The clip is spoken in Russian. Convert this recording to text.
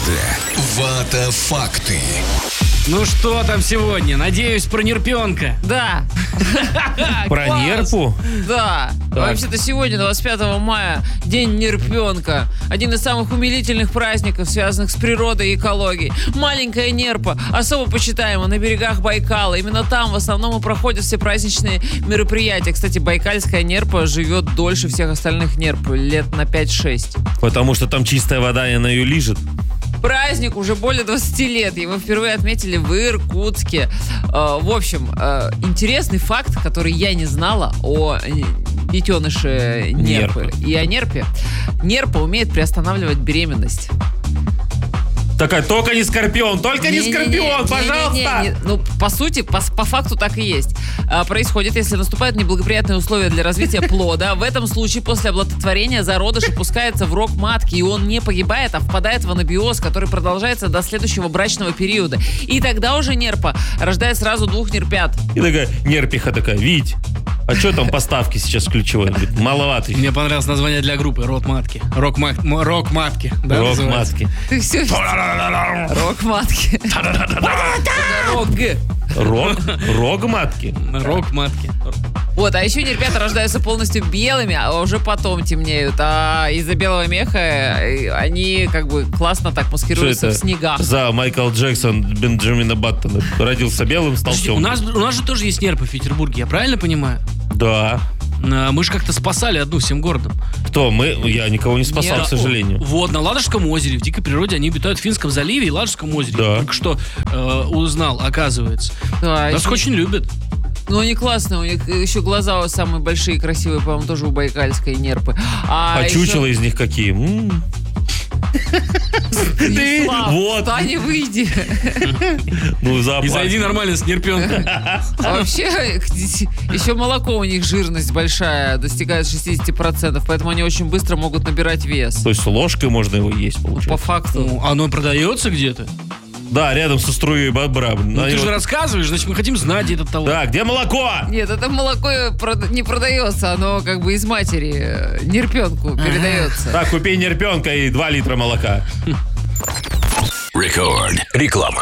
Вата-факты. Ну что там сегодня? Надеюсь, про нерпенка. Да. Про Класс. нерпу? Да. Вообще-то сегодня, 25 мая, День нерпенка. Один из самых умилительных праздников, связанных с природой и экологией. Маленькая нерпа особо почитаема на берегах Байкала. Именно там в основном и проходят все праздничные мероприятия. Кстати, байкальская нерпа живет дольше всех остальных нерп, лет на 5-6. Потому что там чистая вода, и она ее лижет. Праздник уже более 20 лет. Его впервые отметили в Иркутске. В общем, интересный факт, который я не знала о детеныше нерпы. И о нерпе. Нерпа умеет приостанавливать беременность. Такая, только не скорпион, только не скорпион, пожалуйста! Ну, по сути, по факту так и есть. Происходит, если наступают неблагоприятные условия для развития плода. В этом случае после оплодотворения зародыш опускается в рог матки, и он не погибает, а впадает в анабиоз, который продолжается до следующего брачного периода. И тогда уже нерпа рождает сразу 2 нерпят. И такая нерпиха такая, Вить, а что там поставки сейчас ключевые? Говорит, маловато еще. Мне понравилось название для группы «Рок матки». Рок-матки. Да, Рок называется? матки. Ты все... Рог матки. Рог матки. Рок-матки. Вот, а еще нерпята рождаются полностью белыми, а уже потом темнеют. А из-за белого меха они как бы классно так маскируются в снегах. За Майкл Джексон Бенджамина Баттона. Родился белым, стал Подожди, темным. у нас же тоже есть нерпы в Петербурге, я правильно понимаю? Да. Мы же как-то спасали одну всем городом. Кто? Я никого не спасал, Нет. к сожалению. Вот, на Ладожском озере, в дикой природе, они обитают в Финском заливе и Ладожском озере. Да. Только что узнал, оказывается. Да, Нас еще- очень любят. Ну, они классные, у них еще глаза самые большие, красивые, по-моему, тоже у байкальской нерпы. А чучела из них какие? Вячеслав, вот. встань и выйди. Ну, И зоопарк. зайди нормально с нерпенком. А вообще, еще молоко у них жирность большая, достигает 60%, поэтому они очень быстро могут набирать вес. То есть ложкой можно его есть, По получается. факту. Ну, оно продается где-то? Да, рядом со струей бобра. Ну, Они ты же вот- рассказываешь, значит, мы хотим знать этот товар. Да, где молоко? Нет, это молоко не продается, оно как бы из матери нерпенку передается. Так, купи нерпенка и 2 литра молока. Рекорд. Реклама.